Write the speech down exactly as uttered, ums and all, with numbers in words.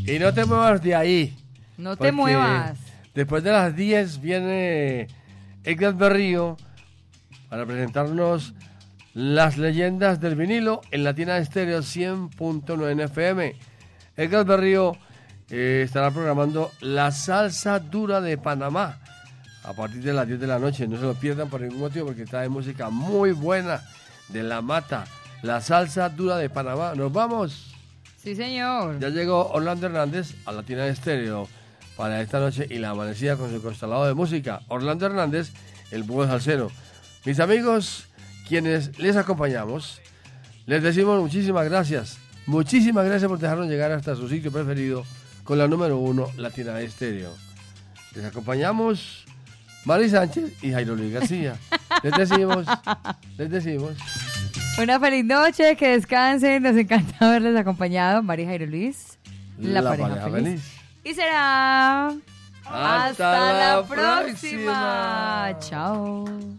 Y no te muevas de ahí. No te muevas. Después de las diez viene Edgar Berrío para presentarnos las leyendas del vinilo en Latina Estéreo cien punto nueve F M. Edgar Berrío eh, estará programando la salsa dura de Panamá a partir de las diez de la noche. No se lo pierdan por ningún motivo porque trae música muy buena de La Mata. La salsa dura de Panamá. Nos vamos. Sí, señor. Ya llegó Orlando Hernández a Latina Estéreo para esta noche y la amanecida con su constelado de música. Orlando Hernández, el búho salsero. Mis amigos, quienes les acompañamos, les decimos muchísimas gracias. Muchísimas gracias por dejarnos llegar hasta su sitio preferido con la número uno, Latina Estéreo. Les acompañamos Mari Sánchez y Jairo Luis García. Les decimos, les decimos. Una feliz noche, que descansen. Nos encanta haberles acompañado, Mari, Jairo Luis. La, la pareja, pareja feliz. feliz. Y será hasta, hasta la, la próxima. próxima. Chao.